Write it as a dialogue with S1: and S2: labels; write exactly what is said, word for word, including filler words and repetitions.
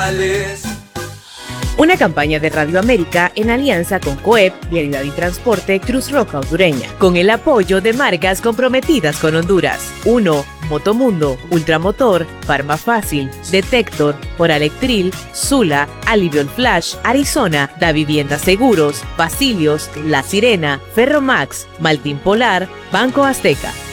S1: Una campaña de Radio América en alianza con COEP, Vialidad y Transporte Cruz Roja Hondureña, con el apoyo de marcas comprometidas con Honduras. uno. Motomundo, Ultramotor, Farma Fácil, Detector, Oralectril, Sula, Aliviol Flash, Arizona, Da Vivienda Seguros, Basilios, La Sirena, Ferromax, Maltín Polar, Banco Azteca.